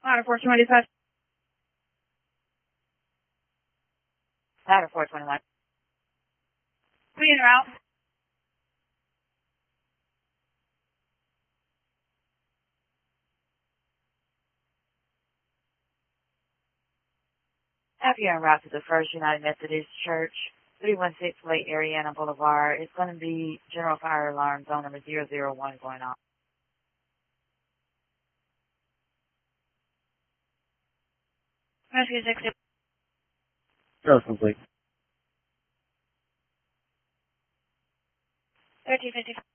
Ladder 425. Ladder 421. Clean route. After you're en route to the First United Methodist Church, 316 Lake Ariana Boulevard, it's going to be general fire alarm zone number 001 going on. Rescue 60. That was complete. 1355.